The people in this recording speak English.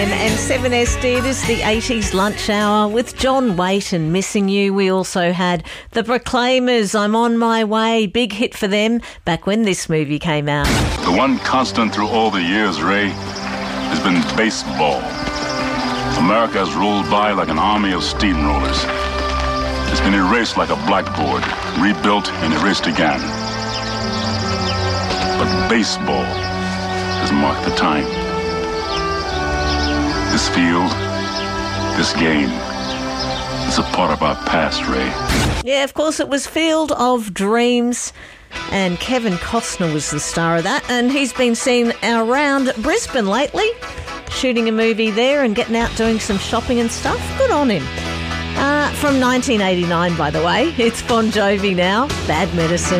And 7S did is the 80s lunch hour with John Waite and Missing You. We also had The Proclaimers, I'm on My Way, big hit for them back when this movie came out. The one constant through all the years, Ray, has been baseball. America has rolled by like an army of steamrollers. It's been erased like a blackboard, rebuilt and erased again. But baseball has marked the time. This field, this game, is a part of our past, Ray. Yeah, of course, it was Field of Dreams, and Kevin Costner was the star of that, and he's been seen around Brisbane lately, shooting a movie there and getting out doing some shopping and stuff. Good on him. From 1989, by the way. It's Bon Jovi now, Bad Medicine.